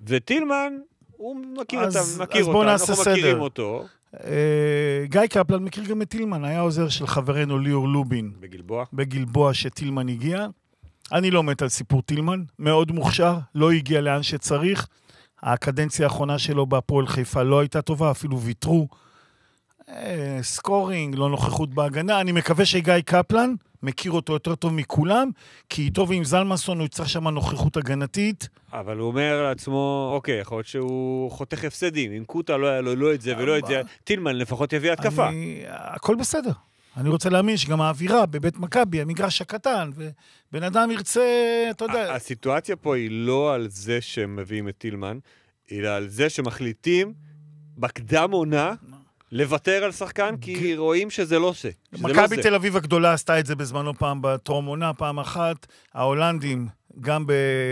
וטילמן, הוא מכיר אותם, אנחנו מכירים אותו. גיא קפלן מכיר גם את טילמן, היה עוזר של חברנו ליאור לובין. בגלבוע שטילמן הגיע. אני לא מת על סיפור טילמן, מאוד מוכשר, לא הגיע לאן שצריך. הקדנציה האחרונה שלו בהפועל חיפה לא הייתה טובה, אפילו ויתרו. סקורינג, לא נוכחות בהגנה. אני מקווה שגיא קפלן מכיר אותו יותר טוב מכולם, כי איתו ועם זלמנסון הוא יצטרך שם נוכחות הגנתית. אבל הוא אומר לעצמו, אוקיי, יכול להיות שהוא חותך הפסדים. אם קוטה לא היה לו לא את זה ולא את זה, טילמן לפחות יביא התקפה. הכל בסדר. אני רוצה להאמין שגם האווירה בבית מכבי, המגרש הקטן, ובן אדם ירצה, אתה יודע... הסיטואציה פה היא לא על זה שהם מביאים את טילמן, אלא על זה שמחליטים בקדם עונה לוותר על שחקן, כי רואים שזה לא זה. מכבי תל אביב הגדולה עשתה את זה בזמנו פעם בטרום עונה, פעם אחת, ההולנדים, גם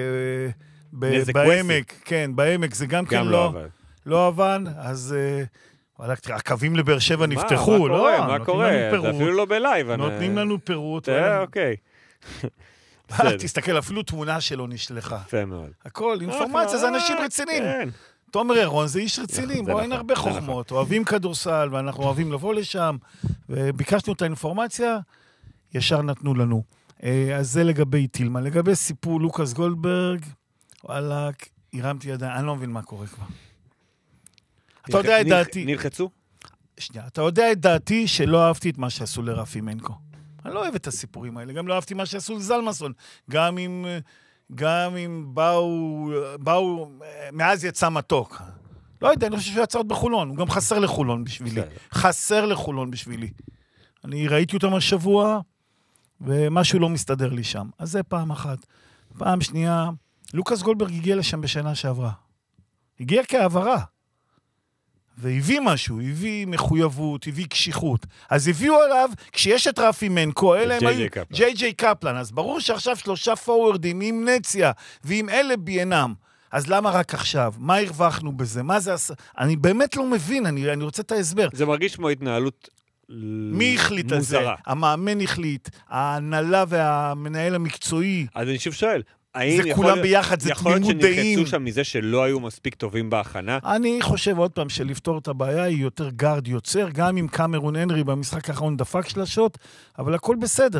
בעמק, כן, בעמק זה גם כן לא עבד, אז... הקווים לבאר שבע נפתחו, לא? מה קורה? זה אפילו לא בלייב. נותנים לנו פירוט. אוקיי. תסתכל, אפילו תמונה שלו נשלחה. יפה מאוד. הכל, אינפורמציה, זה אנשים רציניים. תומר אירון זה איש רציני, בוא, אין הרבה חוכמות, אוהבים כדורסל, ואנחנו אוהבים לבוא לשם, וביקשנו את האינפורמציה, ישר נתנו לנו. אז זה לגבי טילמן. לגבי סיפור לוקאס גולדברג, וואלה, הרמתי ידיים, אני לא מבין מה קורה כבר. אתה יודע את דעתי... נלחצו? שנייה, אתה יודע את דעתי שלא אהבתי את מה שעשו לרפי מנקו. אני לא אוהב את הסיפורים האלה, גם לא אהבתי מה שעשו לזלמנסון. גם אם באו, מאז יצא מתוק. לא יודע, אני חושב שהוא יצא עוד בחולון, הוא גם חסר לחולון בשבילי. חסר לחולון בשבילי. אני ראיתי אותם השבוע, ומשהו לא מסתדר לי שם. אז זה פעם אחת. פעם שנייה, לוקאס גולדברג הגיע לשם בשנה שעברה. הגיע כעברה. והביא משהו, הביא מחויבות, הביא קשיחות. אז הביאו עליו, כשיש את רפי מנקו, אלה הם היו ג'יי קפלן, אז ברור שעכשיו 3 פורורדים עם נציה ועם אלה ביינם. אז למה רק עכשיו? מה הרווחנו בזה? מה זה עשה? אני באמת לא מבין, אני רוצה את ההסבר. זה מרגיש כמו התנהלות מי החליט על זה? המאמן החליט, ההנהלה והמנהל המקצועי. אז אני שוב שואל, זה כולם ביחד, זה תמימות דעים. יכול להיות שנלחצו שם מזה שלא היו מספיק טובים בהכנה? אני חושב עוד פעם שלפתור את הבעיה היא יותר גארד יוצר, גם אם קמרון הנרי במשחק האחרון דפק שלשות, אבל הכל בסדר,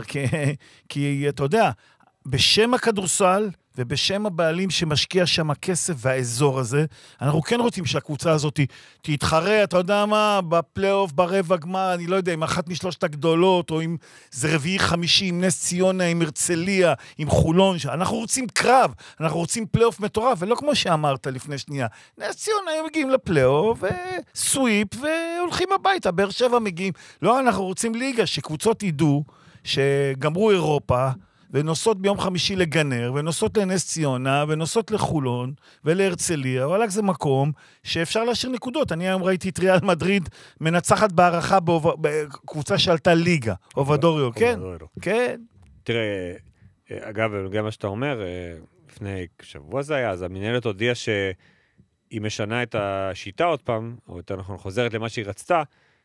כי אתה יודע, בשם הכדורסל ובשם הבעלים שמשקיע שם הכסף והאזור הזה, אנחנו כן רוצים שהקבוצה הזאת תתחרה, אתה יודע מה, בפלייאוף, ברבע גמר, אני לא יודע, עם אחת משלושת הגדולות, או עם זה רביעי חמישי, עם נס ציונה, עם הרצליה, עם חולון, אנחנו רוצים קרב, אנחנו רוצים פלייאוף מטורף, ולא כמו שאמרת לפני שנייה, נס ציונה הם מגיעים לפלייאוף, סוויפ, והולכים הביתה, באר שבע מגיעים, לא, אנחנו רוצים ליגה, שקבוצות ידעו, שגמרו אירופה, ונוסעות ביום חמישי לגנר, ונוסעות לנס ציונה, ונוסעות לחולון, ולהרצליה, אבל זה מקום שאפשר להשאיר נקודות. אני היום ראיתי את ריאל מדריד מנצחת בהערכה בקבוצה שעלתה ליגה, אובדוריו, כן? כן. תראה, אגב, גם מה שאתה אומר, לפני שבוע זה היה, אז המנהלת הודיעה שהיא משנה את השיטה עוד פעם, או יותר נכון, חוזרת למה שהיא רצתה,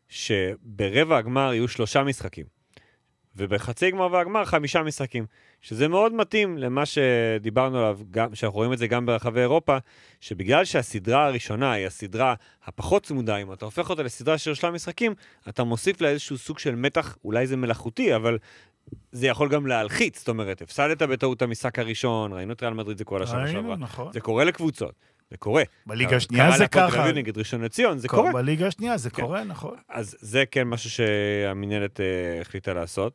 שברבע הגמר יהיו 3 משחקים. ובחצי גמר והגמר 5 משחקים, שזה מאוד מתאים למה שדיברנו עליו, שאנחנו רואים את זה גם ברחבי אירופה, שבגלל שהסדרה הראשונה היא הסדרה הפחות צמודה, אם אתה הופך אותה לסדרה של 3 משחקים, אתה מוסיף לה איזשהו סוג של מתח, אולי זה מלאכותי, אבל זה יכול גם להלחיץ, זאת אומרת, הפסדת בטעות המשחק הראשון, ראינו את ריאל מדריד, זה כל השנה שעברה. זה קורה לקבוצות. זה קורה. בליגה השנייה זה ככה. נגד ראשון לציון, זה קורה. בליגה השנייה זה קורה, נכון. אז זה כן משהו שהמנהלת החליטה לעשות.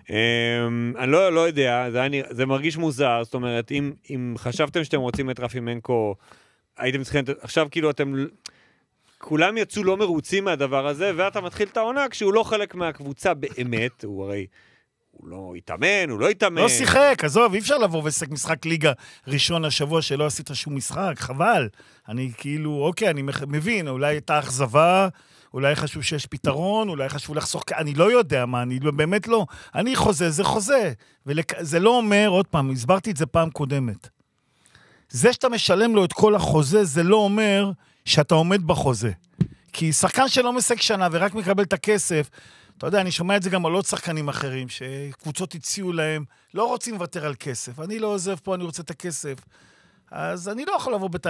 אני לא יודע, זה מרגיש מוזר, זאת אומרת, אם חשבתם שאתם רוצים את רפי מנקו, הייתם צריכים, עכשיו כאילו אתם, כולם יצאו לא מרוצים מהדבר הזה, ואתה מתחיל את העונה כשהוא לא חלק מהקבוצה באמת, הוא הרי... הוא לא יתאמן, הוא לא יתאמן. לא שיחק, עזוב, אי אפשר לבוא ולשחק משחק ליגה ראשון השבוע שלא עשית שום משחק, חבל. אני כאילו, אוקיי, אני מבין, אולי הייתה אכזבה, אולי חשבו שיש פתרון, אולי חשבו לחסוך, אני לא יודע מה, אני באמת לא. אני חוזה, זה חוזה. זה לא אומר, עוד פעם, הסברתי את זה פעם קודמת. זה שאתה משלם לו את כל החוזה, זה לא אומר שאתה עומד בחוזה. כי שחקן שלא משחק שנה ורק מקבל את הכסף, אתה יודע, אני שומע את זה גם על עוד שחקנים אחרים, שקבוצות הציעו להם, לא רוצים לוותר על כסף. אני לא עוזב פה, אני רוצה את הכסף. אז אני לא יכול לבוא